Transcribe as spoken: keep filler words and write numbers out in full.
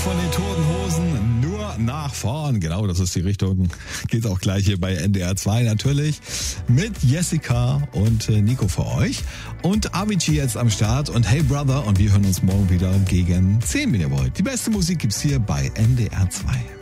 von den Toten Hosen, nur nach vorn. Genau, das ist die Richtung. Geht auch gleich hier bei N D R zwei natürlich. Mit Jessica und Nico für euch. Und Avicii jetzt am Start und Hey Brother. Und wir hören uns morgen wieder gegen zehn, wenn ihr wollt. Die beste Musik gibt's hier bei N D R zwei.